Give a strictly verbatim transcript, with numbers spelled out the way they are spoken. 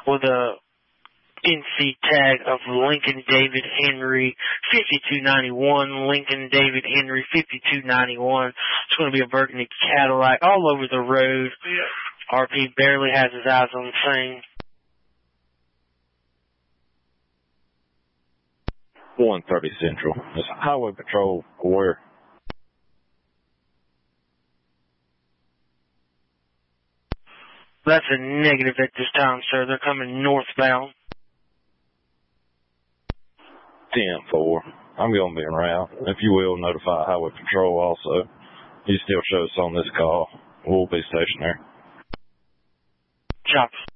with a N C tag of Lincoln David Henry, fifty-two ninety-one. Lincoln David Henry, fifty-two ninety-one. It's going to be a burgundy Cadillac all over the road. Yeah. R P barely has his eyes on the thing. one thirty Central. It's Highway Patrol where? That's a negative at this time, sir. They're coming northbound. ten four. I'm going to be around. If you will, notify Highway Patrol also. You still show us on this call. We'll be stationary. Chops.